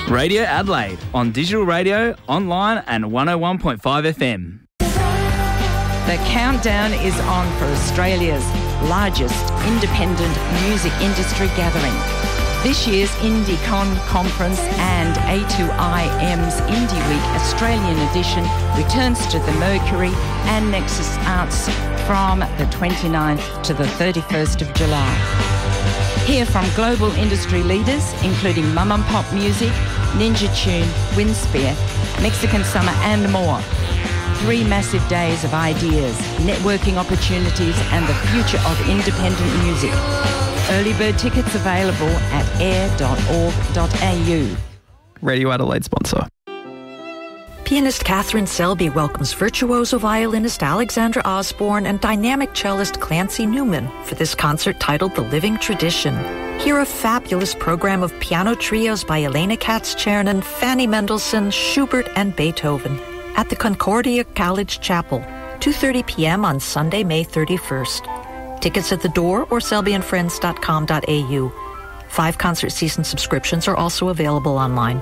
Radio Adelaide on digital radio, online and 101.5 FM. The countdown is on for Australia's largest independent music industry gathering. This year's IndieCon conference and A2IM's Indie Week Australian edition returns to the Mercury and Nexus Arts from the 29th to the 31st of July. Hear from global industry leaders including Mum and Pop Music, Ninja Tune, Windspear, Mexican Summer and more. 3 massive days of ideas, networking opportunities and the future of independent music. Early bird tickets available at air.org.au. Radio Adelaide sponsor. Pianist Catherine Selby welcomes virtuoso violinist Alexandra Osborne and dynamic cellist Clancy Newman for this concert titled The Living Tradition. Hear a fabulous program of piano trios by Elena Katz-Chernin, Fanny Mendelssohn, Schubert and Beethoven at the Concordia College Chapel, 2:30 p.m. on Sunday, May 31st. Tickets at the door or selbyandfriends.com.au. 5 concert season subscriptions are also available online.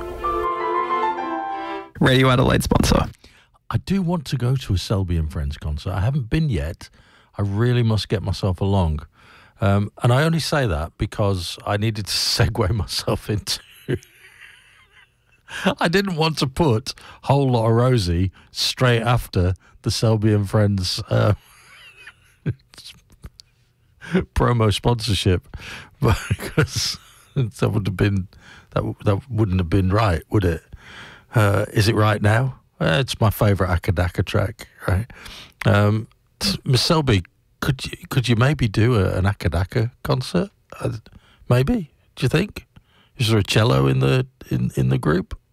Radio Adelaide sponsor. I do want to go to a Selby and Friends concert. I haven't been yet. I really must get myself along. And I only say that because I needed to segue myself into... I didn't want to put Whole Lotta Rosie straight after the Selby and Friends promo sponsorship, because that would have been that wouldn't have been right, would it? Is it right now? It's my favourite Akadaka track, right? Miss Selby, could you maybe do an Akadaka concert? Maybe. Do you think? Is there a cello in the group?